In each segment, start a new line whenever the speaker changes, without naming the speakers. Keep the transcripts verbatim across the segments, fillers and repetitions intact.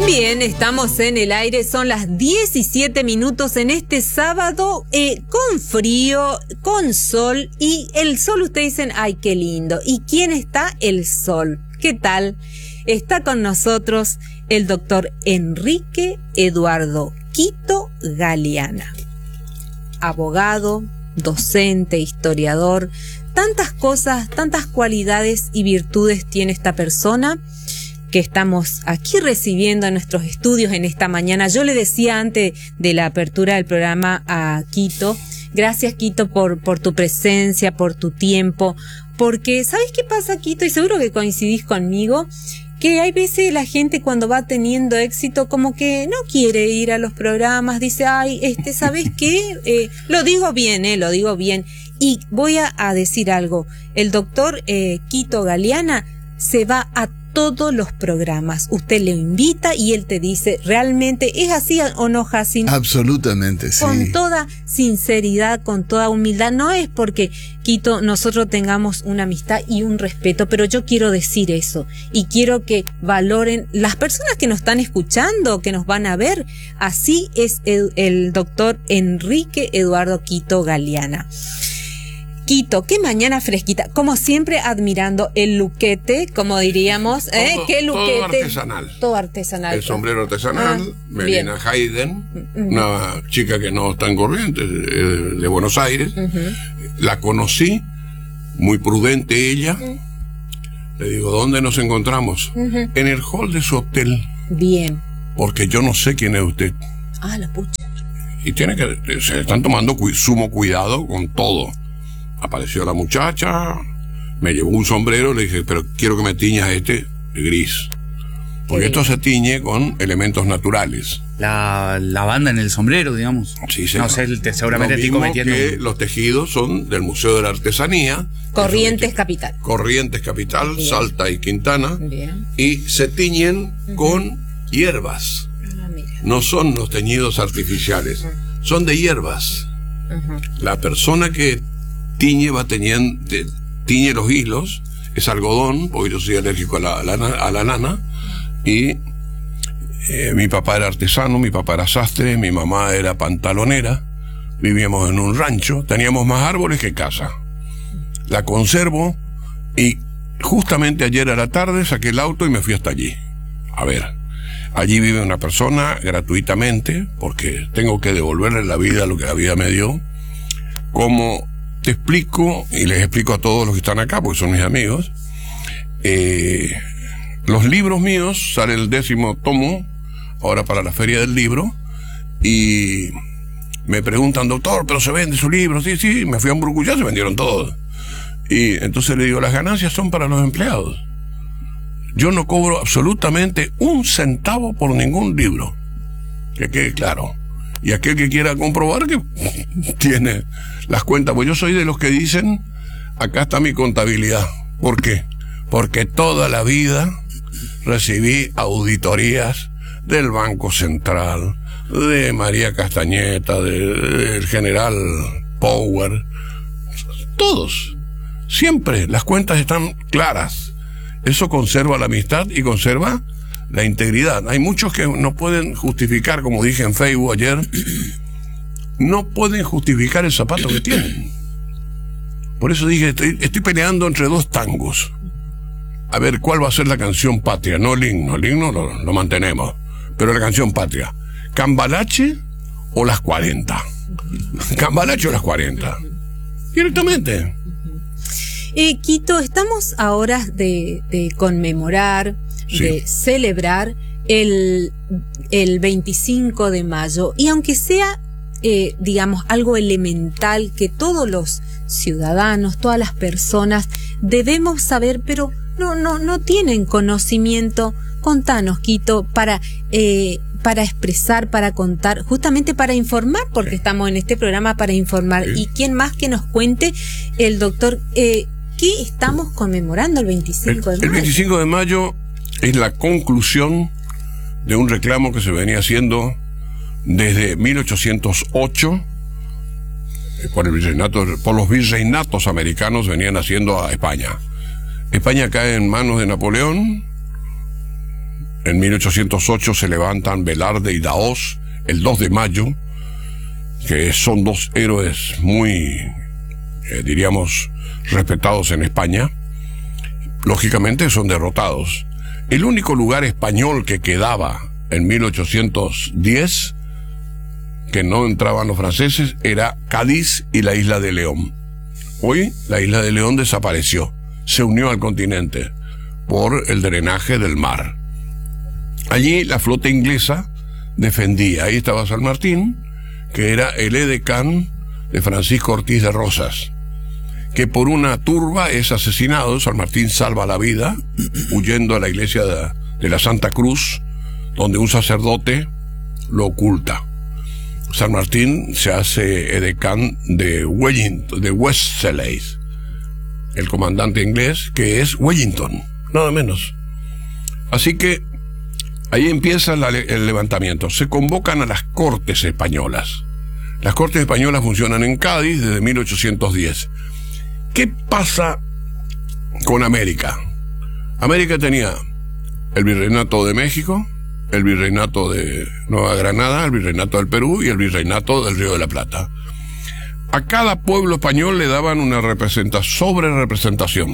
Bien, estamos en el aire, son las diecisiete minutos en este sábado, eh, con frío, con sol, y el sol, ustedes dicen, ay, qué lindo. ¿Y quién está? El sol. ¿Qué tal? Está con nosotros el doctor Enrique Eduardo Quito Galeana, abogado, docente, historiador, tantas cosas, tantas cualidades y virtudes tiene esta persona que estamos aquí recibiendo en nuestros estudios en esta mañana. Yo le decía antes de la apertura del programa a Quito, gracias Quito por, por tu presencia, por tu tiempo, porque ¿sabes qué pasa, Quito? Y seguro que coincidís conmigo, que hay veces la gente cuando va teniendo éxito como que no quiere ir a los programas, dice, ay, este, ¿sabes qué? Eh, lo digo bien, eh, lo digo bien. Y voy a, a decir algo, el doctor eh, Quito Galeana se va a todos los programas. Usted le invita y él te dice, ¿realmente es así o no, Jacin?
Absolutamente, sí.
Con toda sinceridad, con toda humildad. No es porque, Quito, nosotros tengamos una amistad y un respeto, pero yo quiero decir eso. Y quiero que valoren las personas que nos están escuchando, que nos van a ver. Así es el, el doctor Enrique Eduardo Quito Galeana. Quito, qué mañana fresquita, como siempre admirando el luquete, como diríamos, ¿eh?
Todo,
¿Qué luquete?
todo artesanal.
Todo artesanal.
El sombrero artesanal,
ah,
Melina Hayden, uh-huh. Una chica que no está en Corrientes, de, de Buenos Aires. Uh-huh. La conocí, muy prudente ella. Uh-huh. Le digo, ¿dónde nos encontramos? Uh-huh. En el hall de su hotel.
Bien.
Porque yo no sé quién es usted.
Ah, la pucha.
Y tiene que, se están tomando cu- sumo cuidado con todo. Apareció la muchacha, me llevó un sombrero, le dije, pero quiero que me tiñas este de gris. Porque esto se tiñe con elementos naturales.
La, la banda en el sombrero, digamos.
Sí, señor.
No sé, te, seguramente estoy cometiendo.
Que los tejidos son del Museo de la Artesanía.
Corrientes Capital.
Corrientes Capital, bien. Salta y Quintana.
Bien.
Y se tiñen uh-huh. con hierbas.
Ah, mira.
No son los teñidos artificiales, uh-huh. son de hierbas. Uh-huh. La persona que tiñe va teñiendo, tiñe los hilos, es algodón, porque yo soy alérgico a la, a la, a la lana, y eh, mi papá era artesano, mi papá era sastre, mi mamá era pantalonera, vivíamos en un rancho, teníamos más árboles que casa. La conservo, y justamente ayer a la tarde saqué el auto y me fui hasta allí. A ver, allí vive una persona gratuitamente, porque tengo que devolverle la vida lo que la vida me dio, como te explico, y les explico a todos los que están acá, porque son mis amigos, eh, los libros míos, sale el décimo tomo, ahora para la Feria del Libro, y me preguntan, doctor, ¿pero se vende su libro? Sí, sí, me fui a Hamburgo, se vendieron todos. Y entonces le digo, las ganancias son para los empleados. Yo no cobro absolutamente un centavo por ningún libro. Que quede claro. Y aquel que quiera comprobar que tiene las cuentas, pues yo soy de los que dicen, acá está mi contabilidad. ¿Por qué? Porque toda la vida recibí auditorías del Banco Central, de María Castañeta, del de general Power, todos. Siempre las cuentas están claras. Eso conserva la amistad y conserva la integridad. Hay muchos que no pueden justificar, como dije en Facebook ayer, no pueden justificar el zapato que tienen. Por eso dije, estoy, estoy peleando entre dos tangos. A ver, ¿cuál va a ser la canción patria? No el himno, el himno lo, lo mantenemos, pero la canción patria, ¿Cambalache o las cuarenta? ¿Cambalache o las cuarenta? Directamente.
Eh, Quito, estamos ahora de, de conmemorar, sí. de celebrar el, el veinticinco de mayo, y aunque sea, eh, digamos, algo elemental que todos los ciudadanos, todas las personas debemos saber, pero no, no, no tienen conocimiento, contanos, Quito, para, eh, para expresar, para contar, justamente para informar, porque sí. estamos en este programa para informar, sí. y quién más que nos cuente, el doctor, eh, ¿qué estamos conmemorando el veinticinco de mayo?
El veinticinco de mayo es la conclusión de un reclamo que se venía haciendo desde mil ochocientos ocho, por, el virreinato, por los virreinatos americanos venían haciendo a España. España cae en manos de Napoleón En mil ochocientos ocho se levantan Velarde y Daoz el dos de mayo, que son dos héroes muy, eh, diríamos, respetados en España. Lógicamente son derrotados. El único lugar español que quedaba en mil ochocientos diez, que no entraban los franceses, era Cádiz y la isla de León. Hoy la isla de León desapareció, se unió al continente por el drenaje del mar. Allí la flota inglesa defendía. Ahí estaba San Martín, que era el edecán de Francisco Ortiz de Rosas, que por una turba es asesinado. San Martín salva la vida huyendo a la iglesia de, de la Santa Cruz, donde un sacerdote lo oculta. San Martín se hace edecán de Wellington, de Wesley, el comandante inglés, que es Wellington, nada menos. Así que ahí empieza la, el levantamiento. Se convocan a las Cortes Españolas. Las Cortes Españolas funcionan en Cádiz desde mil ochocientos diez. ¿Qué pasa con América? América tenía el Virreinato de México, el Virreinato de Nueva Granada, el Virreinato del Perú y el Virreinato del Río de la Plata. A cada pueblo español le daban una representación, sobre representación.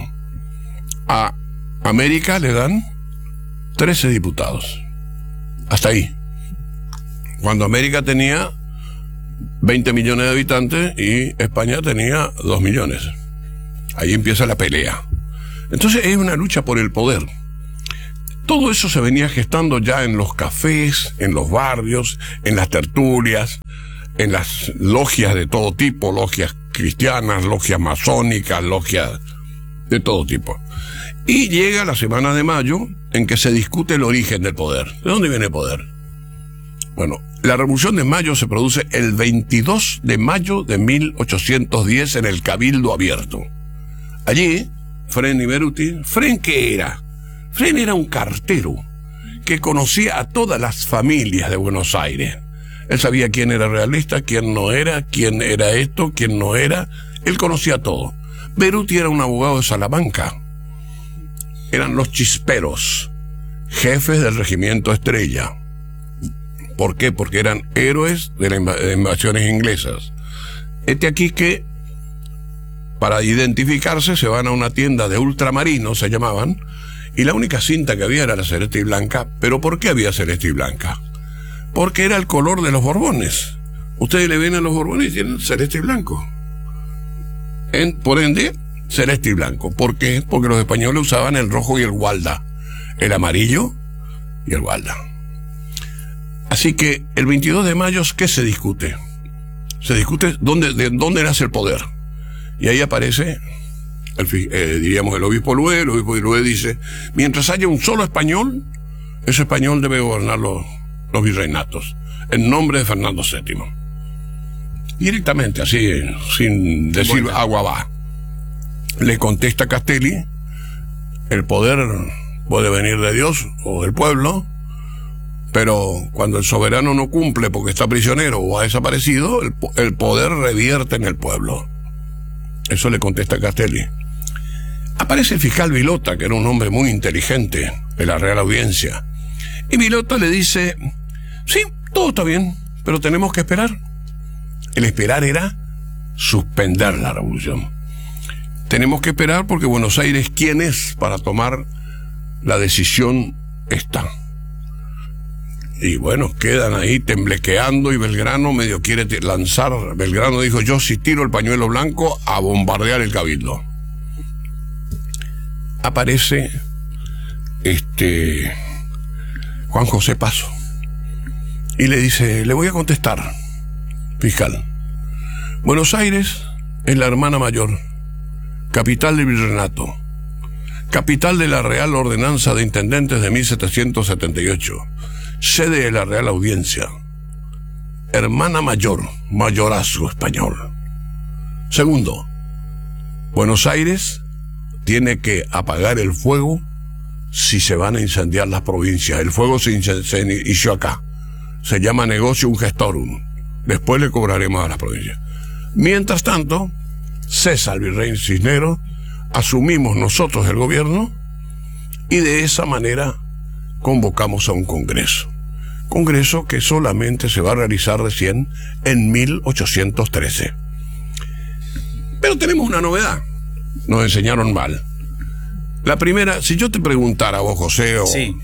A América le dan trece diputados. Hasta ahí. Cuando América tenía veinte millones de habitantes y España tenía dos millones. Ahí empieza la pelea. Entonces es una lucha por el poder. Todo eso se venía gestando ya en los cafés, en los barrios, en las tertulias, en las logias de todo tipo, logias cristianas, logias masónicas, logias de todo tipo. Y llega la semana de mayo en que se discute el origen del poder. ¿De dónde viene el poder? Bueno, la Revolución de Mayo se produce el veintidós de mayo de mil ochocientos diez en el Cabildo Abierto. Allí, Fren y Beruti, ¿Fren qué era? Fren era un cartero que conocía a todas las familias de Buenos Aires. Él sabía quién era realista, quién no era, quién era esto, quién no era. Él conocía todo. Beruti era un abogado de Salamanca. Eran los chisperos, jefes del regimiento Estrella. ¿Por qué? Porque eran héroes de las invasiones inglesas. Este aquí que, para identificarse, se van a una tienda de ultramarinos, se llamaban, y la única cinta que había era la celeste y blanca. ¿Pero por qué había celeste y blanca? Porque era el color de los Borbones. Ustedes le ven a los Borbones y tienen celeste y blanco. En, por ende, celeste y blanco. ¿Por qué? Porque los españoles usaban el rojo y el gualda, el amarillo y el gualda. Así que el veintidós de mayo, ¿qué se discute? Se discute dónde, de dónde nace el poder. Y ahí aparece, el, eh, diríamos, el obispo Lué. El obispo Lué dice, mientras haya un solo español, ese español debe gobernar los, los virreinatos, en nombre de Fernando séptimo. Directamente, así, sin decir bueno. Agua va. Le contesta Castelli, el poder puede venir de Dios o del pueblo, pero cuando el soberano no cumple porque está prisionero o ha desaparecido, el, el poder revierte en el pueblo. Eso le contesta Castelli. Aparece el fiscal Vilota, que era un hombre muy inteligente de la Real Audiencia, y Vilota le dice, sí, todo está bien, pero tenemos que esperar. El esperar era suspender la revolución. Tenemos que esperar porque Buenos Aires, ¿quién es para tomar la decisión? Está. Y bueno, quedan ahí temblequeando y Belgrano medio quiere lanzar. Belgrano dijo, yo si tiro el pañuelo blanco a bombardear el Cabildo. Aparece este Juan José Paso y le dice, le voy a contestar, fiscal. Buenos Aires es la hermana mayor, capital del virreinato, capital de la Real Ordenanza de Intendentes de mil setecientos setenta y ocho, sede de la Real Audiencia, hermana mayor, mayorazgo español. Segundo, Buenos Aires tiene que apagar el fuego si se van a incendiar las provincias. El fuego se, se inició acá. Se llama negocium gestorum. Después le cobraremos a las provincias. Mientras tanto, cesa el virrey Cisneros, asumimos nosotros el gobierno y de esa manera convocamos a un congreso. Congreso que solamente se va a realizar recién en mil ochocientos trece. Pero tenemos una novedad. Nos enseñaron mal. La primera, si yo te preguntara a vos, José, o,
sí.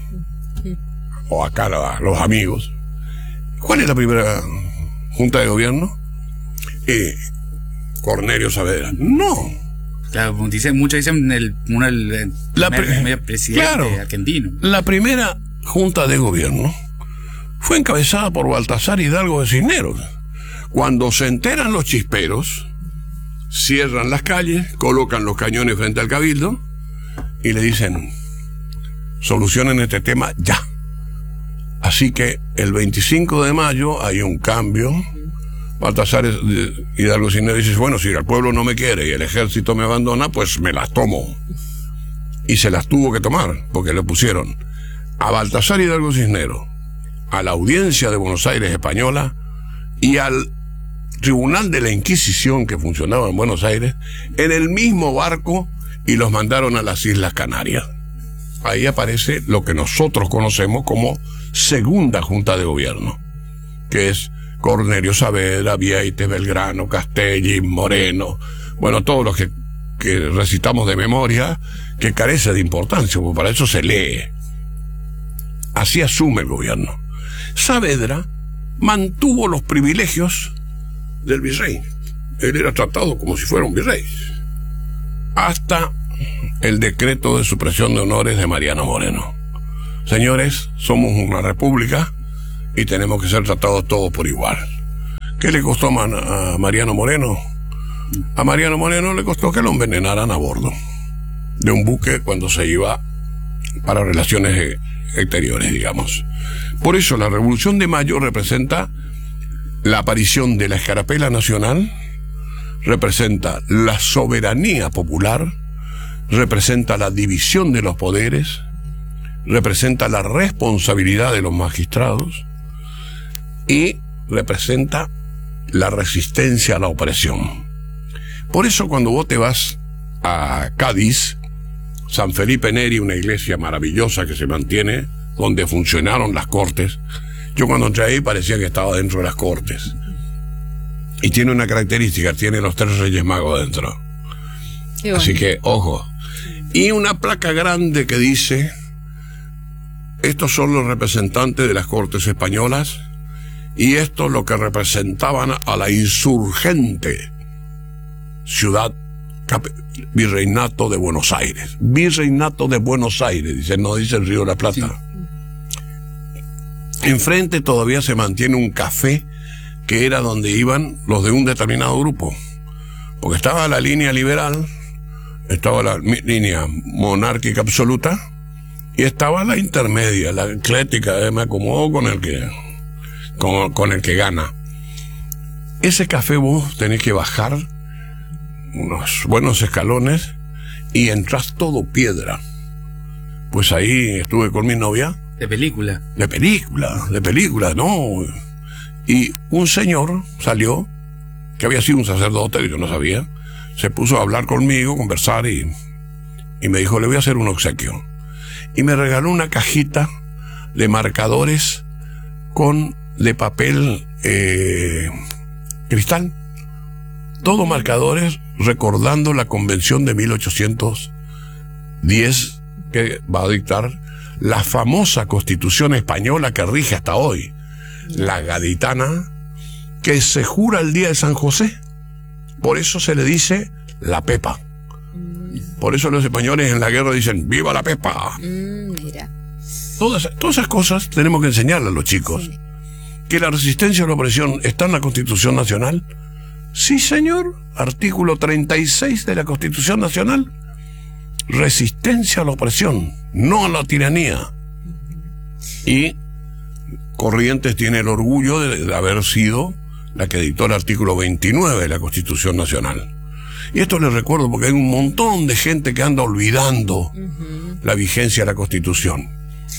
o acá la, los amigos, ¿cuál es la primera junta de gobierno? Eh, Cornelio Saavedra. No.
Claro, dicen, muchos dicen el, uno, el
la
primer presidente
claro,
argentino.
La primera junta de gobierno fue encabezada por Baltasar Hidalgo de Cisneros. Cuando se enteran los chisperos, cierran las calles, colocan los cañones frente al cabildo y le dicen: solucionen este tema ya. Así que el veinticinco de mayo hay un cambio. Baltasar Hidalgo Cisneros dice: bueno, si el pueblo no me quiere y el ejército me abandona, pues me las tomo. Y se las tuvo que tomar, porque le pusieron a Baltasar Hidalgo Cisneros, a la Audiencia de Buenos Aires española y al Tribunal de la Inquisición que funcionaba en Buenos Aires en el mismo barco y los mandaron a las Islas Canarias. Ahí aparece lo que nosotros conocemos como Segunda Junta de Gobierno, que es Cornelio Saavedra, Vieites, Belgrano, Castelli, Moreno, bueno, todos los que, que recitamos de memoria, que carece de importancia, porque para eso se lee. Así asume el gobierno. Saavedra mantuvo los privilegios del virrey. Él era tratado como si fuera un virrey. Hasta el decreto de supresión de honores de Mariano Moreno. Señores, somos una república y tenemos que ser tratados todos por igual. ¿Qué le costó a Mariano Moreno? A Mariano Moreno le costó que lo envenenaran a bordo de un buque cuando se iba para relaciones exteriores, digamos. Por eso la Revolución de Mayo representa la aparición de la escarapela nacional, representa la soberanía popular, representa la división de los poderes, representa la responsabilidad de los magistrados y representa la resistencia a la opresión. Por eso cuando vos te vas a Cádiz, San Felipe Neri, una iglesia maravillosa que se mantiene, donde funcionaron las cortes, yo cuando entré ahí parecía que estaba dentro de las cortes. Y tiene una característica, tiene los tres Reyes Magos dentro.
Qué bueno.
Así que, ojo. Y una placa grande que dice: estos son los representantes de las cortes españolas y estos lo que representaban a la insurgente ciudad Virreinato de Buenos Aires. Virreinato de Buenos Aires, dice, no dice el Río de la Plata. Sí. Enfrente todavía se mantiene un café que era donde iban los de un determinado grupo, porque estaba la línea liberal, estaba la línea monárquica absoluta y estaba la intermedia, la eclética, eh, me acomodo con el que con, con el que gana. Ese café vos tenés que bajar unos buenos escalones y entras todo piedra. Pues ahí estuve con mi novia.
De película.
De película, de película, no. Y un señor salió, que había sido un sacerdote, que yo no sabía, se puso a hablar conmigo, conversar y, y me dijo: le voy a hacer un obsequio. Y me regaló una cajita de marcadores con de papel eh, cristal. Todos marcadores recordando la convención de mil ochocientos diez que va a dictar la famosa Constitución española que rige hasta hoy, la gaditana, que se jura el día de San José. Por eso se le dice la Pepa. Por eso los españoles en la guerra dicen ¡viva la Pepa!
Mm, mira.
Todas, todas esas cosas tenemos que enseñarle a los chicos. Sí. Que la resistencia a la opresión está en la Constitución Nacional. Sí, señor. Artículo treinta y seis de la Constitución Nacional. Resistencia a la opresión, no a la tiranía. Y Corrientes tiene el orgullo de, de haber sido la que dictó el artículo veintinueve de la Constitución Nacional. Y esto les recuerdo porque hay un montón de gente que anda olvidando uh-huh. la vigencia de la Constitución.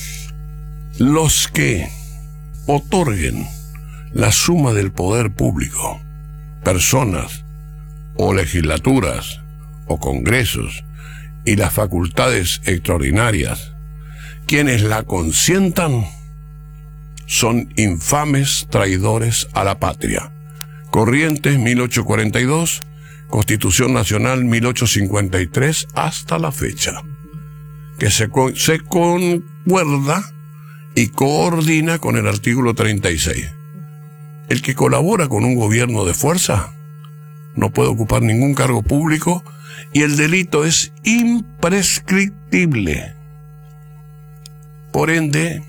Los que otorguen la suma del poder público, personas o legislaturas o congresos y las facultades extraordinarias quienes la consientan son infames traidores a la patria. Corrientes, mil ochocientos cuarenta y dos, Constitución Nacional, mil ochocientos cincuenta y tres, hasta la fecha, que se, con, se concuerda y coordina con el artículo treinta y seis. El que colabora con un gobierno de fuerza no puede ocupar ningún cargo público y el delito es imprescriptible. Por ende,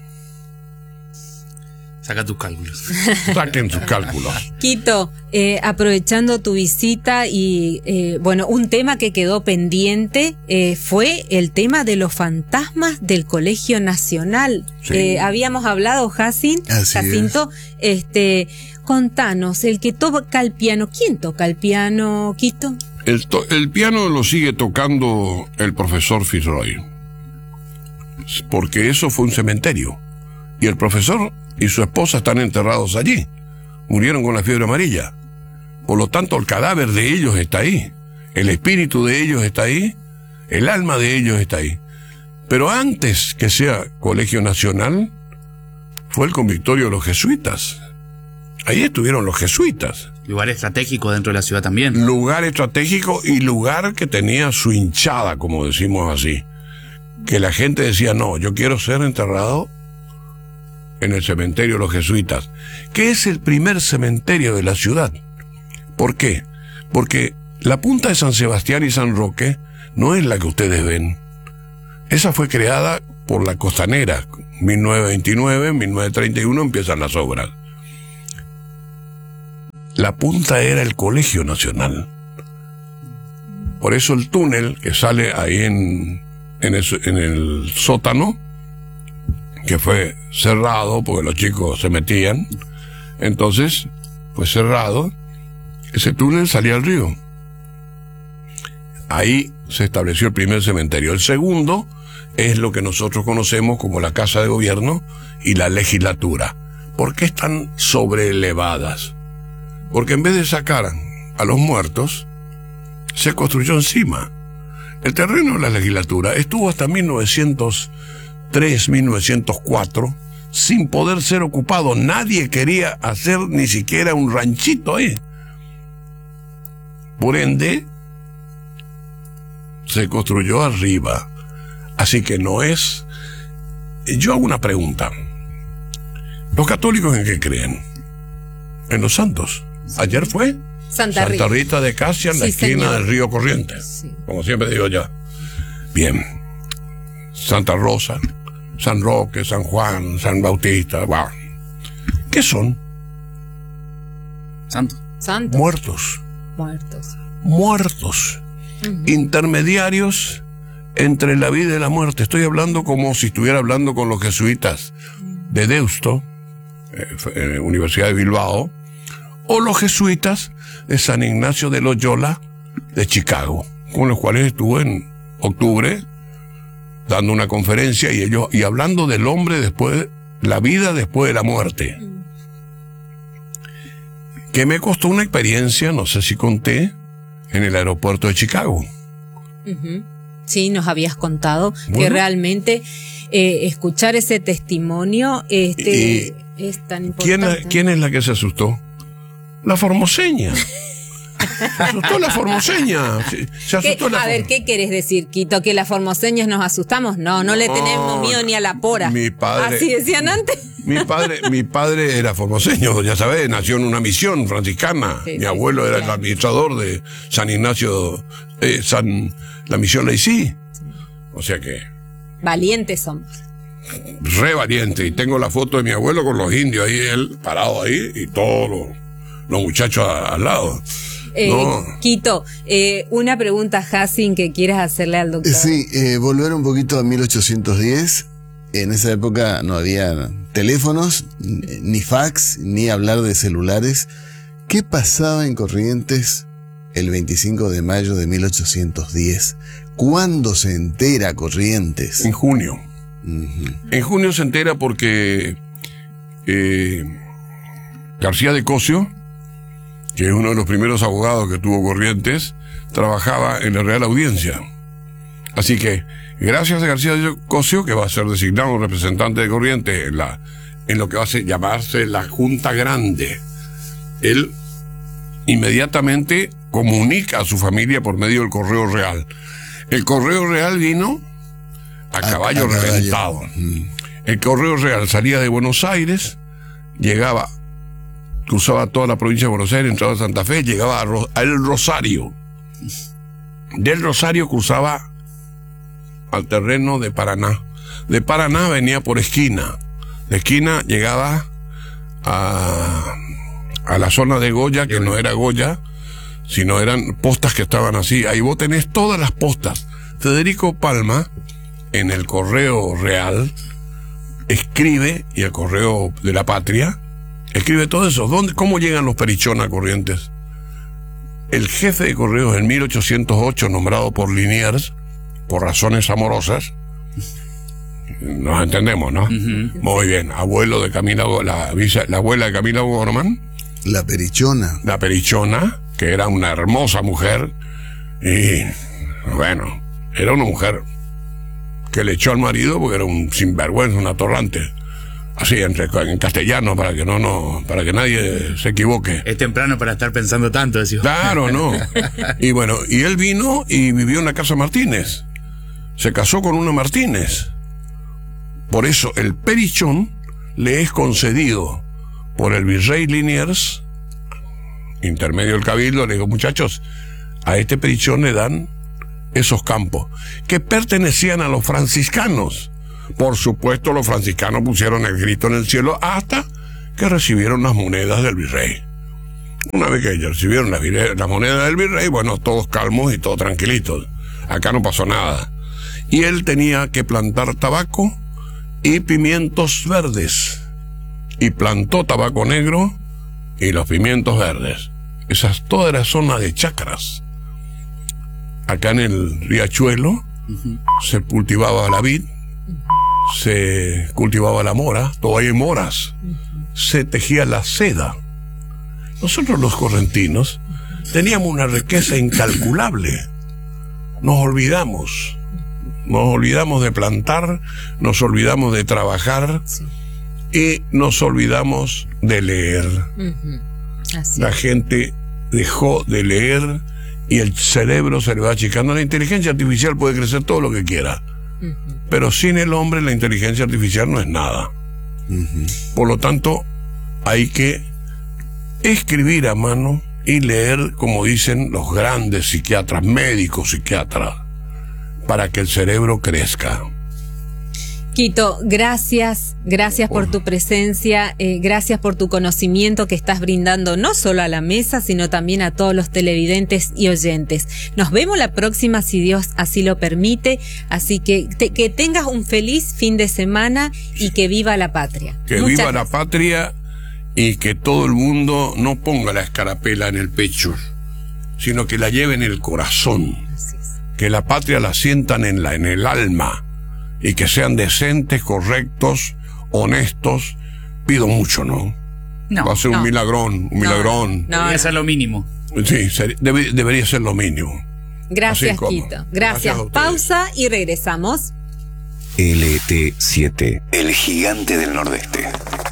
saca tus cálculos.
Saquen sus cálculos.
Quito, eh, aprovechando tu visita y, eh, bueno, un tema que quedó pendiente eh, fue el tema de los fantasmas del Colegio Nacional.
Sí.
Eh, habíamos hablado, Jacin,
Así
Jacinto, este, contanos, el que toca el piano, ¿quién toca el piano, Quito?
El, to- el piano lo sigue tocando el profesor Fitzroy, porque eso fue un cementerio. Y el profesor y su esposa están enterrados allí. Murieron con la fiebre amarilla. Por lo tanto, el cadáver de ellos está ahí. El espíritu de ellos está ahí. El alma de ellos está ahí. Pero antes que sea Colegio Nacional, fue el convictorio de los jesuitas. Ahí estuvieron los jesuitas.
Lugar estratégico dentro de la ciudad también.
Lugar estratégico y lugar que tenía su hinchada, como decimos así. Que la gente decía, no, yo quiero ser enterrado en el cementerio de los jesuitas, que es el primer cementerio de la ciudad. ¿Por qué? Porque la punta de San Sebastián y San Roque no es la que ustedes ven. Esa fue creada por la Costanera. mil novecientos veintinueve, mil novecientos treinta y uno empiezan las obras. La punta era el Colegio Nacional. Por eso el túnel que sale ahí en, en, el, en el sótano, que fue cerrado porque los chicos se metían, entonces fue cerrado, ese túnel salía al río. Ahí se estableció el primer cementerio. El segundo es lo que nosotros conocemos como la Casa de Gobierno y la Legislatura. ¿Por qué están sobreelevadas? Porque en vez de sacar a los muertos, se construyó encima. El terreno de la Legislatura estuvo hasta mil novecientos tres, mil novecientos cuatro, sin poder ser ocupado. Nadie quería hacer ni siquiera un ranchito ahí. Por ende, se construyó arriba. Así que no es... Yo hago una pregunta. ¿Los católicos en qué creen? En los santos. Ayer fue
Santa,
Santa Rita de Casia, en
Sí,
la esquina
señor.
del río Corrientes.
Sí.
Como siempre digo yo. Bien. Santa Rosa, San Roque, San Juan, San Bautista. Wow. ¿Qué son?
Santo.
Santos.
Muertos.
Muertos.
Muertos.
Ujú.
Intermediarios entre la vida y la muerte. Estoy hablando como si estuviera hablando con los jesuitas de Deusto, eh, eh, Universidad de Bilbao, o los jesuitas de San Ignacio de Loyola de Chicago, con los cuales estuve en octubre dando una conferencia y ellos y hablando del hombre después, la vida después de la muerte. Que me costó una experiencia, no sé si conté, en el aeropuerto de Chicago.
Ujú. Sí, nos habías contado que
Bueno.
realmente eh, escuchar ese testimonio este, es tan
¿Quién,
importante.
¿Quién es la que se asustó? La formoseña. Se asustó la formoseña. Se, se
¿Qué-
asustó la
a ver,
form-
¿qué querés decir, Quito? ¿Que las formoseñas nos asustamos? No, no le
No,
tenemos miedo ni a la pora.
mi padre-
Así decían antes.
Mi padre, mi padre era formoseño, ya sabes, nació en una misión franciscana.
Sí,
mi
sí,
abuelo
sí,
era el
claro.
administrador de San Ignacio, eh, San, la misión Leicí. O sea que,
Valientes somos.
re valiente. Y tengo la foto de mi abuelo con los indios ahí, él parado ahí, y todos los, los muchachos a- al lado.
Eh,
No.
Quito, eh, una pregunta, Jacin, que quieras hacerle al doctor.
Sí, eh, volver un poquito a mil ochocientos diez. En esa época no había teléfonos, ni fax, ni hablar de celulares. ¿Qué pasaba en Corrientes el veinticinco de mayo de mil ochocientos diez? ¿Cuándo se entera Corrientes?
En junio.
Ujú.
En junio se entera porque eh, García de Cosio, que es uno de los primeros abogados que tuvo Corrientes, trabajaba en la Real Audiencia. Así que Gracias a García de Cosio, que va a ser designado representante de Corrientes en, la, en lo que va a ser, llamarse la Junta Grande, él inmediatamente comunica a su familia por medio del correo real. El correo real vino a, a caballo a reventado. Mm. El correo real salía de Buenos Aires, llegaba, cruzaba toda la provincia de Buenos Aires, entraba a Santa Fe, llegaba a, Ro, a El Rosario. Del Rosario cruzaba al terreno de Paraná. De Paraná venía por Esquina. De Esquina llegaba a, a la zona de Goya, que no era Goya, sino eran postas que estaban así. Ahí vos tenés todas las postas. Federico Palma, en el correo real, escribe, y el correo de la Patria, escribe todo eso. ¿Dónde, cómo llegan los Perichón a Corrientes? El jefe de correos en mil ochocientos ocho, nombrado por Liniers, por razones amorosas, nos entendemos, ¿no? Uh-huh. Muy bien, abuelo de Camila, la, la abuela de Camila Gorman.
La Perichona.
La Perichona, que era una hermosa mujer, y bueno, era una mujer que le echó al marido porque era un sinvergüenza, un atorrante. Así, entre, en castellano, para que no, no, para que nadie se equivoque.
Es temprano para estar pensando tanto, decís.
Claro, no. Y bueno, y él vino y vivió en la casa Martínez. Se casó con una Martínez. Por eso el Perichón le es concedido por el virrey Liniers, intermedio del cabildo. Le digo, muchachos, a este Perichón le dan esos campos que pertenecían a los franciscanos. Por supuesto, los franciscanos pusieron el grito en el cielo hasta que recibieron las monedas del virrey. Una vez que recibieron las, las monedas del virrey, bueno, todos calmos y todos tranquilitos. Acá no pasó nada. Y él tenía que plantar tabaco y pimientos verdes. Y plantó tabaco negro y los pimientos verdes. Esas toda era zona de chacras. Acá en el riachuelo uh-huh. se cultivaba la vid, se cultivaba la mora, todavía hay moras, uh-huh. se tejía la seda. Nosotros los correntinos teníamos una riqueza incalculable. Nos olvidamos, nos olvidamos de plantar, nos olvidamos de trabajar sí. y nos olvidamos de leer. Uh-huh. Así. La gente dejó de leer y el cerebro se le va achicando. La inteligencia artificial puede crecer todo lo que quiera, uh-huh. pero sin el hombre la inteligencia artificial no es nada. Uh-huh. Por lo tanto, hay que escribir a mano y leer, como dicen los grandes psiquiatras, médicos psiquiatras, para que el cerebro crezca.
Quito, gracias, gracias por tu presencia, eh, gracias por tu conocimiento que estás brindando no solo a la mesa, sino también a todos los televidentes y oyentes. Nos vemos la próxima, si Dios así lo permite, así que te, que tengas un feliz fin de semana y que viva la patria.
Que Muchas viva gracias. La patria y que todo el mundo no ponga la escarapela en el pecho, sino que la lleve en el corazón, que la patria la sientan en, la, en el alma. Y que sean decentes, correctos, honestos. Pido mucho, ¿no? No. Va a ser no. un milagrón, un no, milagrón.
No, debería no. ser lo mínimo.
Sí, ser, debe, debería ser lo mínimo.
Gracias, Quito. Gracias. Gracias Pausa y regresamos.
L T siete, el gigante del nordeste.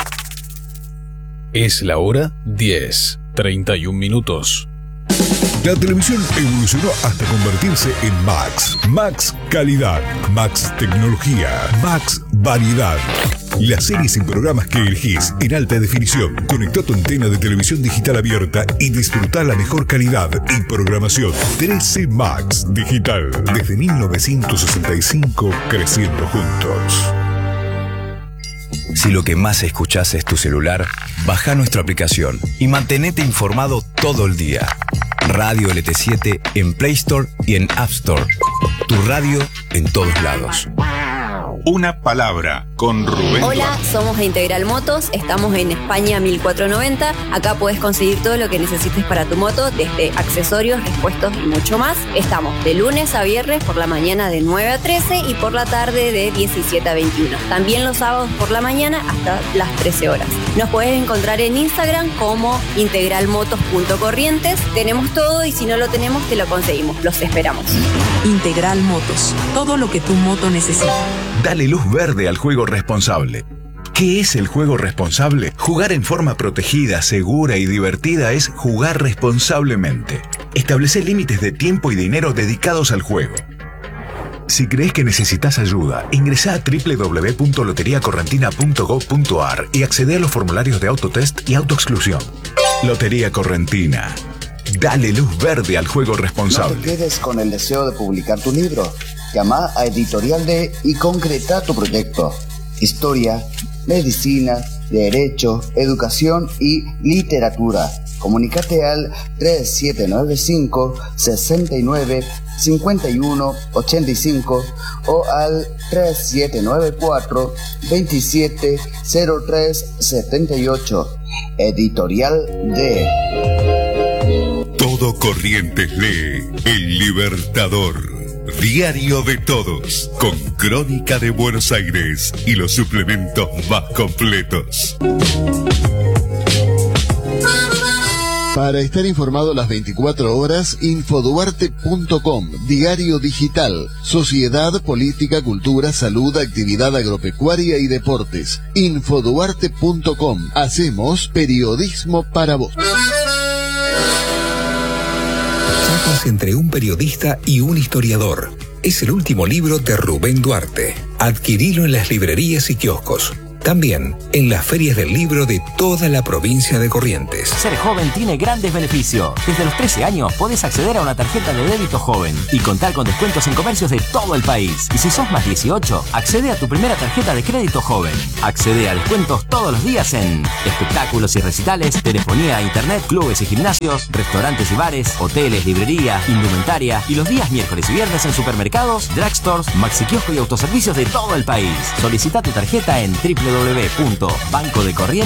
Es la hora diez, treinta y un minutos.
La televisión evolucionó hasta convertirse en Max. Max Calidad, Max Tecnología, Max Variedad. Las series y programas que elegís en alta definición. Conectá tu antena de televisión digital abierta y disfrutá la mejor calidad y programación. trece Max Digital. Desde mil novecientos sesenta y cinco, creciendo juntos.
Si lo que más escuchás es tu celular, baja nuestra aplicación y mantenete informado todo el día. Radio L T siete en Play Store y en App Store. Tu radio en todos lados.
Una palabra con Rubén
Hola,
Duarte.
somos de Integral Motos, estamos en España mil cuatrocientos noventa. Acá puedes conseguir todo lo que necesites para tu moto, desde accesorios, repuestos y mucho más. Estamos de lunes a viernes por la mañana de nueve a trece y por la tarde de diecisiete a veintiuno. También los sábados por la mañana hasta las trece horas. Nos puedes encontrar en Instagram como integralmotos.corrientes. Tenemos todo y si no lo tenemos te lo conseguimos. Los esperamos.
Integral Motos, todo lo que tu moto necesita.
Dale luz verde al juego responsable. ¿Qué es el juego responsable? Jugar en forma protegida, segura y divertida es jugar responsablemente. Establece límites de tiempo y dinero dedicados al juego. Si crees que necesitas ayuda, ingresa a doble u doble u doble u punto lotería correntina punto gob punto ar y accede a los formularios de autotest y autoexclusión. Lotería Correntina. Dale luz verde al juego responsable.
No te quedes con el deseo de publicar tu libro. Llama a Editorial D y concreta tu proyecto. Historia, medicina, derecho, educación y literatura. Comunícate al tres siete nueve cinco, seis nueve, cinco uno ocho cinco o al tres siete nueve cuatro, veintisiete cero tres setenta y ocho. Editorial D.
Todo Corrientes lee El Libertador. Diario de todos, con crónica de Buenos Aires y los suplementos más completos.
Para estar informado las veinticuatro horas, infoduarte punto com, diario digital, sociedad, política, cultura, salud, actividad agropecuaria y deportes. infoduarte punto com, hacemos periodismo para vos.
Charlas entre un periodista y un historiador. Es el último libro de Rubén Duarte. Adquirilo en las librerías y kioscos. También en las ferias del libro de toda la provincia de Corrientes.
Ser joven tiene grandes beneficios. Desde los trece años podés acceder a una tarjeta de débito joven y contar con descuentos en comercios de todo el país. Y si sos más dieciocho, accede a tu primera tarjeta de crédito joven. Accede a descuentos todos los días en espectáculos y recitales, telefonía, internet, clubes y gimnasios, restaurantes y bares, hoteles, librería, indumentaria y los días miércoles y viernes en supermercados, drugstores, maxi kiosco y autoservicios de todo el país. Solicita tu tarjeta en doble u doble u doble u punto banco de corrientes